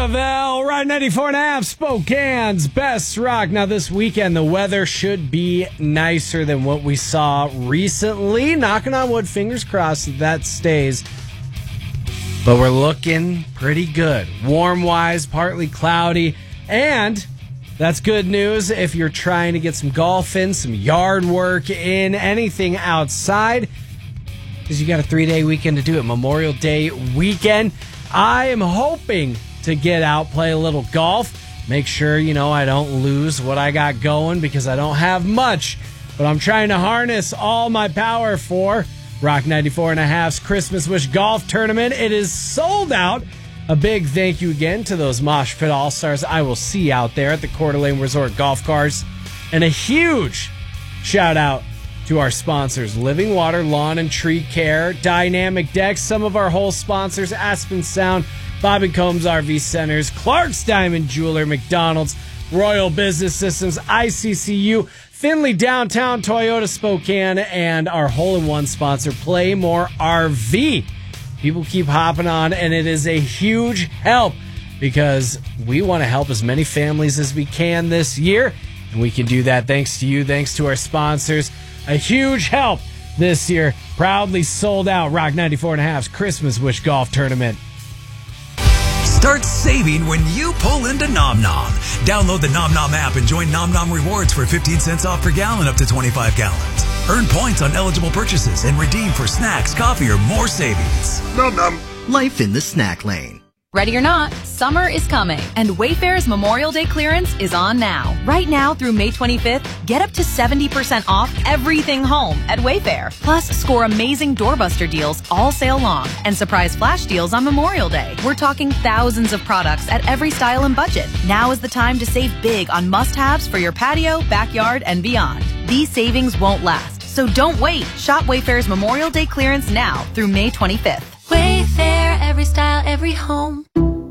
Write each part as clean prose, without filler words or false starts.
Chevelle, Ride 94.5, Spokane's best rock. Now, this weekend, the weather should be nicer than what we saw recently. Knocking on wood, fingers crossed that stays. But we're looking pretty good. Warm-wise, partly cloudy. And that's good news if you're trying to get some golf in, some yard work in, anything outside. Because you got a 3-day weekend to do it. Memorial Day weekend. I am hoping to get out, play a little golf. Make sure, I don't lose what I got going because I don't have much. But I'm trying to harness all my power for Rock 94.5's Christmas Wish Golf Tournament. It is sold out. A big thank you again to those Mosh Pit All-Stars I will see out there at the Coeur d'Alene Resort Golf Cars. And a huge shout out to our sponsors, Living Water Lawn and Tree Care, Dynamic Decks, some of our whole sponsors, Aspen Sound, Bobby Combs RV Centers, Clark's Diamond Jeweler, McDonald's, Royal Business Systems, ICCU, Finley Downtown, Toyota Spokane, and our hole-in-one sponsor, Playmore RV. People keep hopping on, and it is a huge help because we want to help as many families as we can this year, and we can do that thanks to you, thanks to our sponsors. A huge help this year. Proudly sold out Rock 94.5's Christmas Wish Golf Tournament. Start saving when you pull into Nom Nom. Download the Nom Nom app and join Nom Nom Rewards for 15 cents off per gallon up to 25 gallons. Earn points on eligible purchases and redeem for snacks, coffee, or more savings. Nom Nom. Life in the snack lane. Ready or not, summer is coming, and Wayfair's Memorial Day clearance is on now. Right now through May 25th, get up to 70% off everything home at Wayfair. Plus, score amazing doorbuster deals all sale long and surprise flash deals on Memorial Day. We're talking thousands of products at every style and budget. Now is the time to save big on must-haves for your patio, backyard, and beyond. These savings won't last, so don't wait. Shop Wayfair's Memorial Day clearance now through May 25th. Wayfair, every style, every home.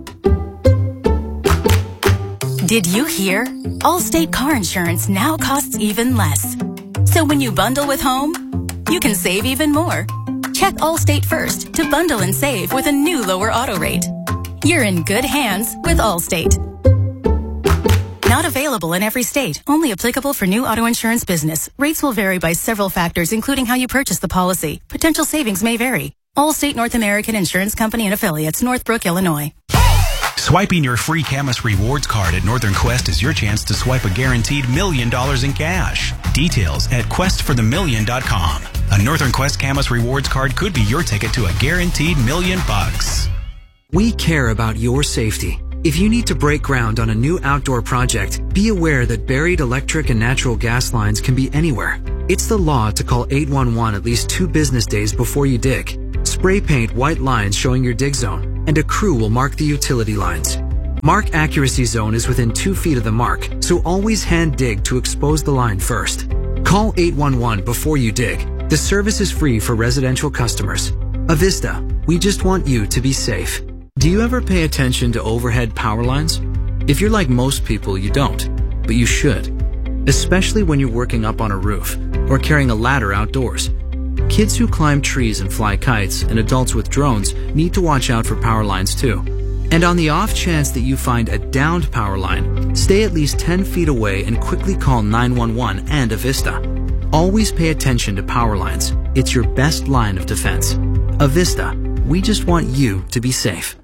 Did you hear? Allstate car insurance now costs even less. So when you bundle with home, you can save even more. Check Allstate first to bundle and save with a new lower auto rate. You're in good hands with Allstate. Not available in every state. Only applicable for new auto insurance business. Rates will vary by several factors, including how you purchase the policy. Potential savings may vary. Allstate North American Insurance Company and Affiliates, Northbrook, Illinois. Swiping your free Camus Rewards card at Northern Quest is your chance to swipe a guaranteed $1 million in cash. Details at questforthemillion.com. A Northern Quest Camus Rewards card could be your ticket to a guaranteed $1 million. We care about your safety. If you need to break ground on a new outdoor project, be aware that buried electric and natural gas lines can be anywhere. It's the law to call 811 at least 2 business days before you dig. Spray paint white lines showing your dig zone, and a crew will mark the utility lines. Mark accuracy zone is within 2 feet of the mark, so always hand dig to expose the line first. Call 811 before you dig. The service is free for residential customers. Avista, we just want you to be safe. Do you ever pay attention to overhead power lines? If you're like most people, you don't, but you should. Especially when you're working up on a roof or carrying a ladder outdoors. Kids who climb trees and fly kites and adults with drones need to watch out for power lines too. And on the off chance that you find a downed power line, stay at least 10 feet away and quickly call 911 and Avista. Always pay attention to power lines. It's your best line of defense. Avista, we just want you to be safe.